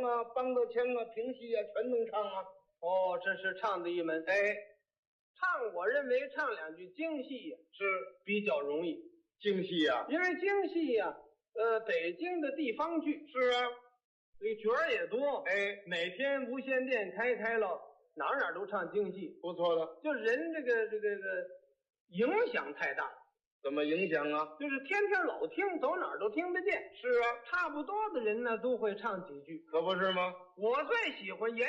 啊、梆子腔啊、评戏啊，全能唱啊。 哦，这是唱的一门。 哎， 唱，我认为唱两句京戏呀， 是比较容易， 京戏啊。 因为京戏呀，北京的地方剧是啊， 这个角儿也多。 哎， 每天无线电开了，哪儿都唱京戏， 不错的。 就人这个影响太大了。 怎么影响啊？ 就是天天老听，走哪儿都听得见。 是啊， 差不多的人呢，都会唱几句。 可不是吗？ 我最喜欢严